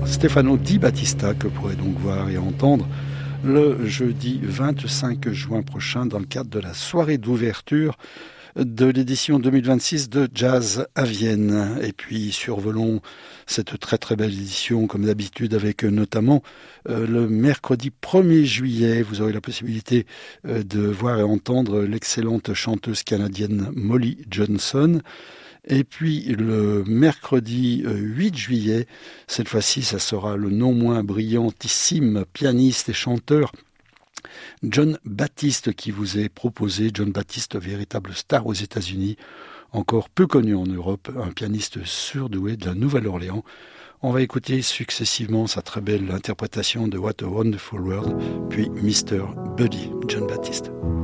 Stefano Di Battista, que vous pourrez donc voir et entendre le jeudi 25 juin prochain dans le cadre de la soirée d'ouverture de l'édition 2026 de Jazz à Vienne. Et puis survolons cette très très belle édition comme d'habitude avec notamment le mercredi 1er juillet. Vous aurez la possibilité de voir et entendre l'excellente chanteuse canadienne Molly Johnson. Et puis le mercredi 8 juillet, cette fois-ci ça sera le non moins brillantissime pianiste et chanteur John Baptiste qui vous est proposé. John Baptiste, véritable star aux États-Unis, encore peu connu en Europe, un pianiste surdoué de la Nouvelle-Orléans. On va écouter successivement sa très belle interprétation de What a Wonderful World, puis Mr. Buddy, John Baptiste.